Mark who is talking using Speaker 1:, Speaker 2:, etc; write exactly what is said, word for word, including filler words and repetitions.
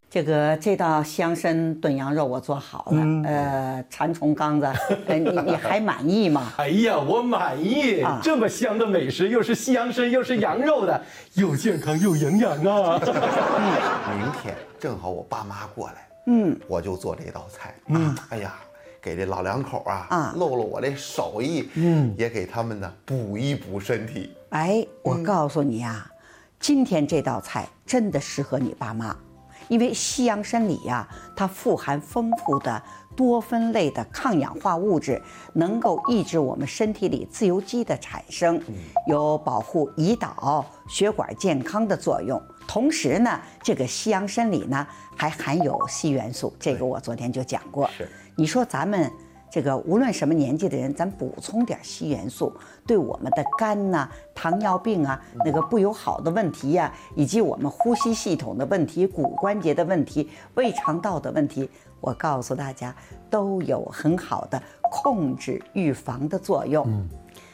Speaker 1: 这个这道西参炖羊肉我做好了，嗯、呃，馋虫刚子，呃，你你还满意吗？
Speaker 2: 哎呀，我满意！啊、这么香的美食，又是西洋参，又是羊肉的，又健康又营养啊！
Speaker 3: 嗯，明天正好我爸妈过来，嗯，我就做这道菜。嗯，哎呀，给这老两口啊，啊，露露我这手艺，嗯，也给他们呢补一补身体。
Speaker 1: 哎，我告诉你啊，嗯、今天这道菜真的适合你爸妈。因为西洋参里呀、啊，它富含丰富的多酚类的抗氧化物质，能够抑制我们身体里自由基的产生，有保护胰岛、血管健康的作用。同时呢，这个西洋参里呢还含有硒元素，这个我昨天就讲过。
Speaker 3: 是，
Speaker 1: 你说咱们这个无论什么年纪的人，咱补充点硒元素，对我们的肝呐、啊、糖尿病啊、那个不友好的问题呀、啊，以及我们呼吸系统的问题、骨关节的问题、胃肠道的问题，我告诉大家都有很好的控制预防的作用。嗯，